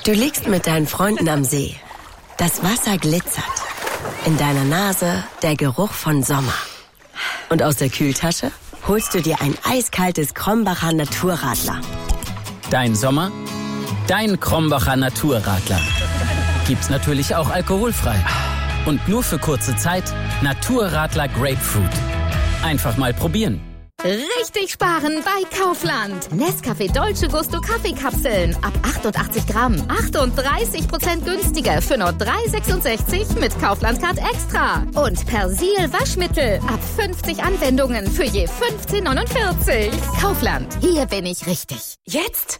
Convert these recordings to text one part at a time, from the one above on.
Du liegst mit deinen Freunden am See. Das Wasser glitzert. In deiner Nase der Geruch von Sommer. Und aus der Kühltasche holst du dir ein eiskaltes Krombacher Naturradler. Dein Sommer, dein Krombacher Naturradler. Gibt's natürlich auch alkoholfrei. Und nur für kurze Zeit Naturradler Grapefruit. Einfach mal probieren. Richtig sparen bei Kaufland. Nescafé Dolce Gusto Kaffeekapseln. Ab 88 Gramm. 38% günstiger für nur 3,66 mit Kaufland Card Extra. Und Persil Waschmittel. Ab 50 Anwendungen für je 15,49. Kaufland. Hier bin ich richtig. Jetzt?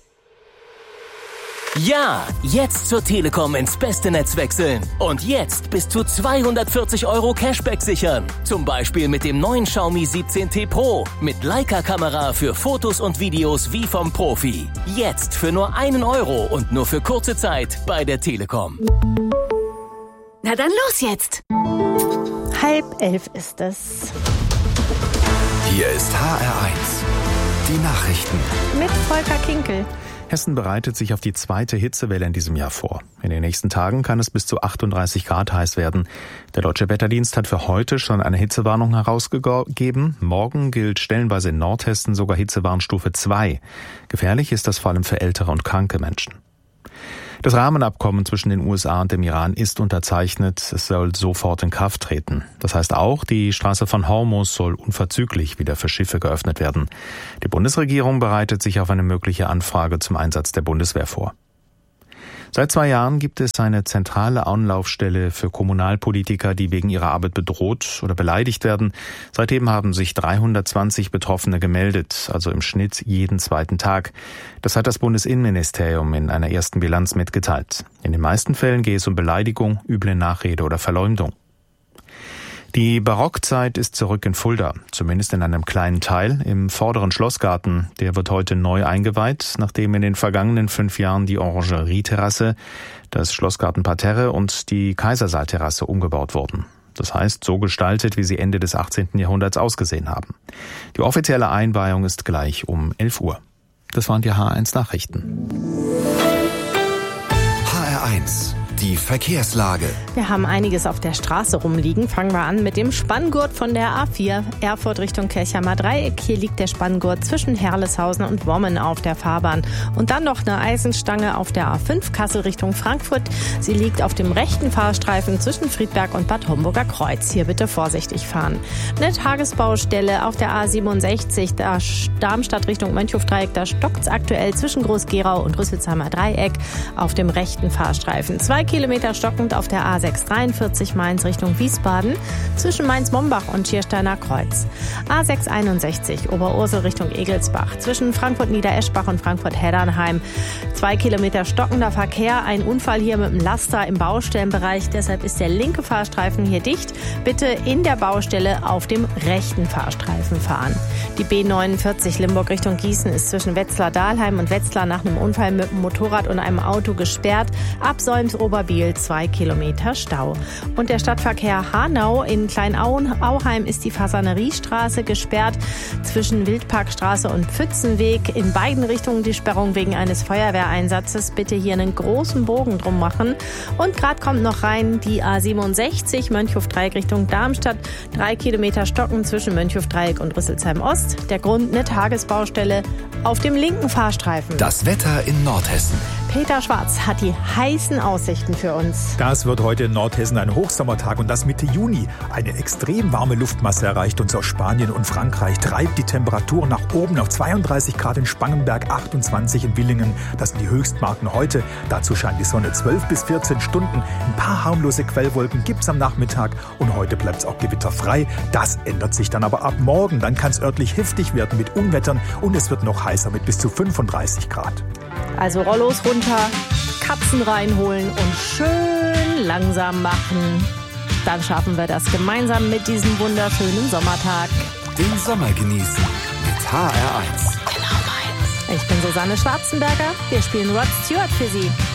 Ja, jetzt zur Telekom ins beste Netz wechseln. Und jetzt bis zu 240 € Cashback sichern. Zum Beispiel mit dem neuen Xiaomi 17T Pro. Mit Leica-Kamera für Fotos und Videos wie vom Profi. Jetzt für nur 1 € und nur für kurze Zeit bei der Telekom. Na dann los jetzt! 10:30 ist es. Hier ist HR1. Die Nachrichten. Mit Volker Kinkel. Hessen bereitet sich auf die zweite Hitzewelle in diesem Jahr vor. In den nächsten Tagen kann es bis zu 38 Grad heiß werden. Der Deutsche Wetterdienst hat für heute schon eine Hitzewarnung herausgegeben. Morgen gilt stellenweise in Nordhessen sogar Hitzewarnstufe 2. Gefährlich ist das vor allem für ältere und kranke Menschen. Das Rahmenabkommen zwischen den USA und dem Iran ist unterzeichnet. Es soll sofort in Kraft treten. Das heißt auch, die Straße von Hormuz soll unverzüglich wieder für Schiffe geöffnet werden. Die Bundesregierung bereitet sich auf eine mögliche Anfrage zum Einsatz der Bundeswehr vor. Seit 2 Jahren gibt es eine zentrale Anlaufstelle für Kommunalpolitiker, die wegen ihrer Arbeit bedroht oder beleidigt werden. Seitdem haben sich 320 Betroffene gemeldet, also im Schnitt jeden zweiten Tag. Das hat das Bundesinnenministerium in einer ersten Bilanz mitgeteilt. In den meisten Fällen gehe es um Beleidigung, üble Nachrede oder Verleumdung. Die Barockzeit ist zurück in Fulda, zumindest in einem kleinen Teil im vorderen Schlossgarten. Der wird heute neu eingeweiht, nachdem in den vergangenen 5 Jahren die Orangerieterrasse, das Schlossgartenparterre und die Kaisersaalterrasse umgebaut wurden. Das heißt, so gestaltet, wie sie Ende des 18. Jahrhunderts ausgesehen haben. Die offizielle Einweihung ist gleich um 11 Uhr. Das waren die HR1 Nachrichten. HR1. Die Verkehrslage. Wir haben einiges auf der Straße rumliegen. Fangen wir an mit dem Spanngurt von der A4 Erfurt Richtung Kirchheimer Dreieck. Hier liegt der Spanngurt zwischen Herleshausen und Wommen auf der Fahrbahn. Und dann noch eine Eisenstange auf der A5 Kassel Richtung Frankfurt. Sie liegt auf dem rechten Fahrstreifen zwischen Friedberg und Bad Homburger Kreuz. Hier bitte vorsichtig fahren. Eine Tagesbaustelle auf der A67 Darmstadt Richtung Mönchhofdreieck. Da stockt's aktuell zwischen Groß-Gerau und Rüsselsheimer Dreieck auf dem rechten Fahrstreifen. 2 Kilometer stockend auf der A643 Mainz Richtung Wiesbaden zwischen Mainz-Mombach und Schiersteiner Kreuz. A661 Oberursel Richtung Egelsbach zwischen Frankfurt-Niedereschbach und Frankfurt-Heddernheim. 2 Kilometer stockender Verkehr. Ein Unfall hier mit dem Laster im Baustellenbereich. Deshalb ist der linke Fahrstreifen hier dicht. Bitte in der Baustelle auf dem rechten Fahrstreifen fahren. Die B49 Limburg Richtung Gießen ist zwischen Wetzlar-Dahlheim und Wetzlar nach einem Unfall mit dem Motorrad und einem Auto gesperrt. Ab Solms-Oberbiel 2 Kilometer Stau. Und der Stadtverkehr Hanau in Kleinauheim ist die Fasaneriestraße gesperrt. Zwischen Wildparkstraße und Pfützenweg in beiden Richtungen die Sperrung wegen eines Feuerwehreinsatzes. Bitte hier einen großen Bogen drum machen. Und gerade kommt noch rein die A67 Mönchhofdreieck Richtung Darmstadt. 3 Kilometer stocken zwischen Mönchhofdreieck und Rüsselsheim Ost. Der Grund eine Tagesbaustelle auf dem linken Fahrstreifen. Das Wetter in Nordhessen. Peter Schwarz hat die heißen Aussichten für uns. Das wird heute in Nordhessen ein Hochsommertag und das Mitte Juni. Eine extrem warme Luftmasse erreicht uns aus Spanien und Frankreich, treibt die Temperatur nach oben auf 32 Grad in Spangenberg, 28 in Villingen. Das sind die Höchstmarken heute. Dazu scheint die Sonne 12 bis 14 Stunden. Ein paar harmlose Quellwolken gibt's am Nachmittag und heute bleibt's auch gewitterfrei. Das ändert sich dann aber ab morgen. Dann kann es örtlich heftig werden mit Unwettern und es wird noch heißer mit bis zu 35 Grad. Also Rollos runter, Katzen reinholen und schön langsam machen. Dann schaffen wir das gemeinsam mit diesem wunderschönen Sommertag. Den Sommer genießen mit HR1. Ich bin Susanne Schwarzenberger. Wir spielen Rod Stewart für Sie.